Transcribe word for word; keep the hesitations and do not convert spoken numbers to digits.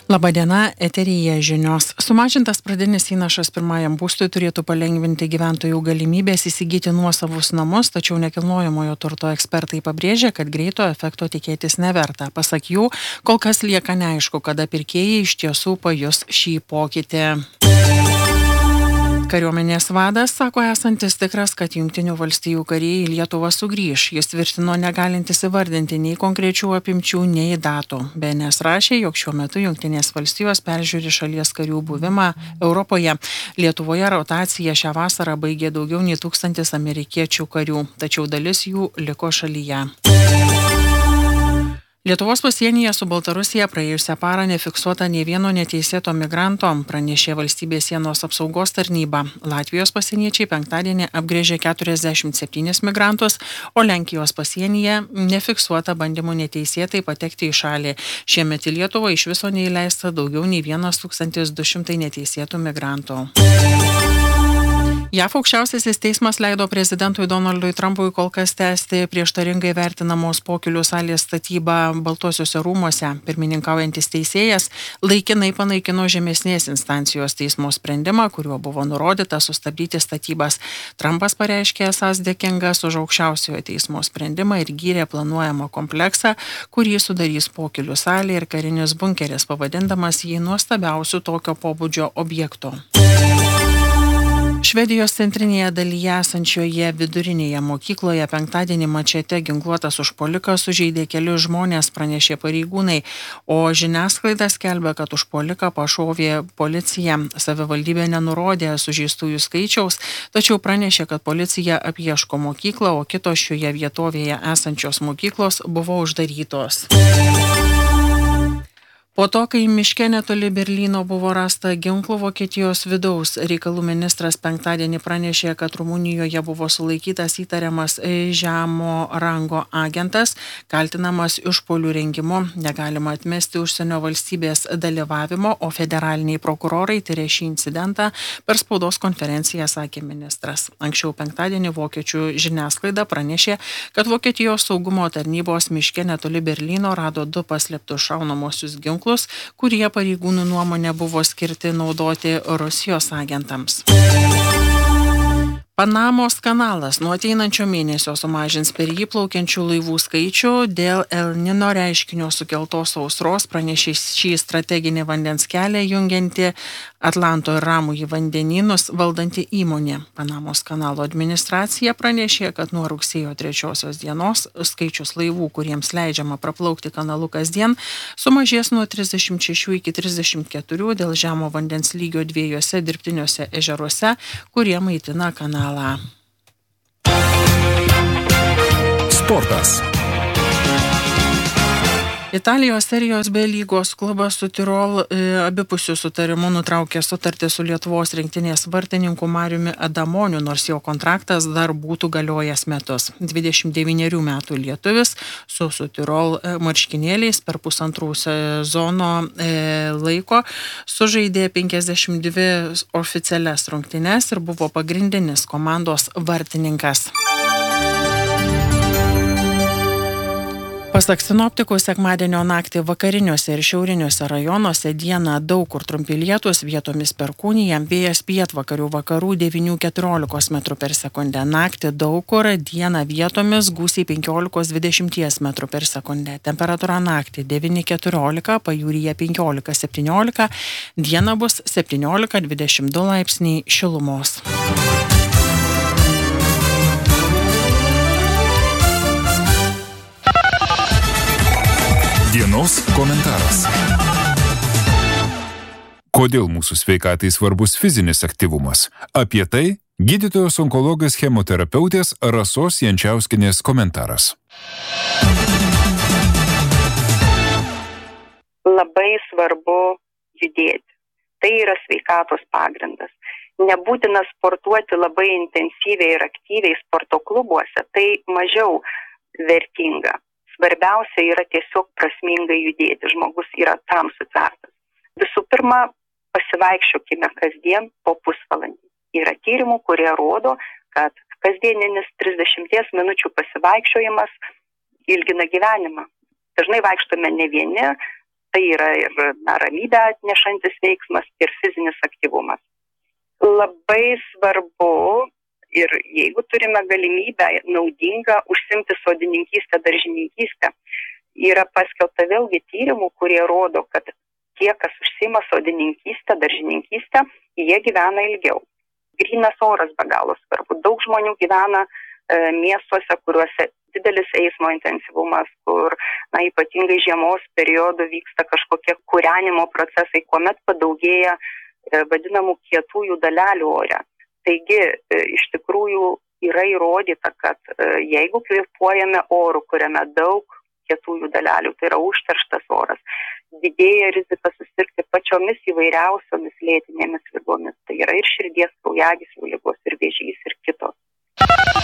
Labadiena, eteryje žinios. Sumažintas pradinis įnašas pirmajam būstui turėtų palengvinti gyventojų galimybės įsigyti nuosavus namus, tačiau nekilnojamojo turto ekspertai pabrėžia, kad greito efekto tikėtis neverta. Pasak jų, kol kas lieka neaišku, kada pirkėjai iš tiesų pajus šį pokytį. Kariuomenės vadas sako esantis tikras, kad Jungtinių valstijų kariai į Lietuvą sugrįš. Jis tvirtino negalintis įvardinti nei konkrečių apimčių, nei datų. B N S rašė, jog šiuo metu Jungtinės valstijos peržiūri šalies karių buvimą Europoje. Lietuvoje rotaciją šią vasarą baigė daugiau nei tūkstantis amerikiečių karių, tačiau dalis jų liko šalyje. Lietuvos pasienyje su Baltarusija praėjusią parą nefiksuota nei vieno neteisėto migranto, pranešė valstybės sienos apsaugos tarnyba. Latvijos pasieniečiai penktadienį apgrėžė keturiasdešimt septynis migrantus, o Lenkijos pasienyje nefiksuota bandymų neteisėtai patekti į šalį. Šiemet į Lietuvą iš viso neįleista daugiau nei tūkstantis du šimtai neteisėtų migrantų. J A V aukščiausiasis teismas leido prezidentui Donaldui Trumpui kol kas tęsti prieštaringai vertinamos pokylių salės statybą Baltuosiuose rūmuose. Pirmininkaujantis teisėjas laikinai panaikino žemesnės instancijos teismo sprendimą, kuriuo buvo nurodyta sustabdyti statybas. Trumpas pareiškė esąs dėkingas už aukščiausiojo teismo sprendimą ir gyrė planuojamą kompleksą, kurį sudarys pokylių salė ir karinis bunkeris, pavadindamas jį nuostabiausiu tokio pobūdžio objektu. Švedijos centrinėje dalyje esančioje vidurinėje mokykloje penktadienį mačete ginkluotas užpuolikas sužeidė kelius žmonės, pranešė pareigūnai, o žiniasklaida skelbia, kad užpuoliką pašovė policija. Savivaldybė nenurodė sužeistųjų skaičiaus, tačiau pranešė, kad policija apieško mokyklą, o kitos šioje vietovėje esančios mokyklos buvo uždarytos. Po to, kai miške netoli Berlyno buvo rasta ginklų, Vokietijos vidaus reikalų ministras penktadienį pranešė, kad Rumunijoje buvo sulaikytas įtariamas žemo rango agentas, kaltinamas išpuolių rengimu. Negalima atmesti užsienio valstybės dalyvavimo, o federaliniai prokurorai tyrė šį incidentą, per spaudos konferenciją sakė ministras. Anksčiau penktadienį vokiečių žiniasklaida pranešė, kad Vokietijos saugumo tarnybos miške netoli Berlyno rado du paslėptus šaunamosius ginklus, kurie pareigūnų nuomonė buvo skirti naudoti Rusijos agentams. Panamos kanalas nuo ateinančio mėnesio sumažins per jį plaukiančių laivų skaičių dėl El Nino reiškinio sukeltos sausros, pranešė šį strateginį vandens kelią jungianti Atlanto ir Ramųjį vandenynus valdanti įmonė. Panamos kanalo administracija pranešė, kad nuo rugsėjo trečiosios dienos skaičius laivų, kuriems leidžiama praplaukti kanalu kasdien, sumažės nuo trisdešimt šešių iki trisdešimt keturių dėl žemo vandens lygio dviejose dirbtiniuose ežeruose, kurie maitina kanalą. Sportas. Italijos serijos B lygos klubas su Tirol e, abipusių sutarimų nutraukė sutartį su Lietuvos rinktinės vartininku Mariumi Adamoniu, nors jo kontraktas dar būtų galiojęs metus. dvidešimt devynerių metų lietuvis su, su Tirol e, marškinėliais per pusantrų sezono e, laiko sužaidė penkiasdešimt dvi oficialias rungtynes ir buvo pagrindinis komandos vartininkas. Pasak sinoptikų, sekmadienio naktį vakariniuose ir šiauriniuose rajonuose dieną daug kur trumpi lietūs, vietomis perkūnija, vėjas pietvakarių vakarų devynių iki keturiolikos metrų per sekundę. Naktį daug kur, dieną vietomis gūsiai penkiolika dvidešimt metrų per sekundę. Temperatūra naktį devyni keturiolika, pajūryje penkiolika septyniolika, diena bus septyniolika dvidešimt du laipsniai šilumos. Dienos komentaras. Kodėl mūsų sveikatai svarbus fizinis aktyvumas? Apie tai gydytojos onkologijos chemoterapeutės Rasos Jančiauskinės komentaras. Labai svarbu judėti. Tai yra sveikatos pagrindas. Nebūtina sportuoti labai intensyviai ir aktyviai sporto klubuose, tai mažiau vertinga. Svarbiausia yra tiesiog prasmingai judėti. Žmogus yra tam sutvertas. Visų pirma, pasivaikščiokime kasdien po pusvalandį. Yra tyrimų, kurie rodo, kad kasdieninis trisdešimties minučių pasivaikščiojimas ilgina gyvenimą. Dažnai vaikštome ne vieni, Tai yra ir na, ramybę atnešantis veiksmas, ir fizinis aktyvumas. Labai svarbu ir jeigu turime galimybę naudingą užsimti sodininkystę, daržininkystę, yra paskelbta vėlgi tyrimų, kurie rodo, kad tie, kas užsima sodininkystę, daržininkystę, jie gyvena ilgiau. Grynas oras be galo svarbu. Daug žmonių gyvena e, miestuose, kuriuose didelis eismo intensyvumas, kur na, ypatingai žiemos periodu vyksta kažkokie kūrenimo procesai, kuomet padaugėja e, vadinamų kietųjų dalelių ore. Taigi, e, iš tikrųjų yra įrodyta, kad e, jeigu kvėpuojame oru, kuriame daug kietųjų dalelių, tai yra užterštas oras, didėja rizika susirgti pačiomis įvairiausiomis lėtinėmis ligomis. Tai yra ir širdies kraujagyslių ligos, ir vėžys, ir kitos.